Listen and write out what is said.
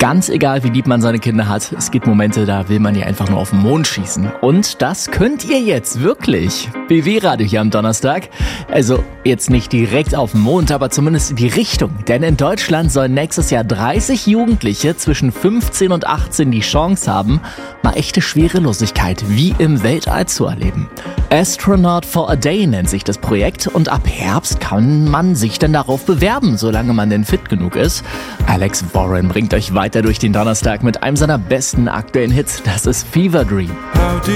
Ganz egal, wie lieb man seine Kinder hat, es gibt Momente, da will man ja einfach nur auf den Mond schießen. Und das könnt ihr jetzt wirklich. BW-Radio hier am Donnerstag. Also jetzt nicht direkt auf den Mond, aber zumindest in die Richtung. Denn in Deutschland sollen nächstes Jahr 30 Jugendliche zwischen 15 und 18 die Chance haben, mal echte Schwerelosigkeit wie im Weltall zu erleben. Astronaut for a Day nennt sich das Projekt und ab Herbst kann man sich dann darauf bewerben, solange man denn fit genug ist. Alex Warren bringt euch weiter durch den Donnerstag mit einem seiner besten aktuellen Hits. Das ist Fever Dream.